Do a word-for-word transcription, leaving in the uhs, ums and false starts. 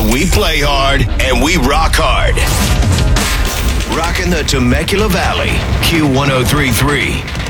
We play hard and we rock hard. Rocking the Temecula Valley, Q one oh three point three.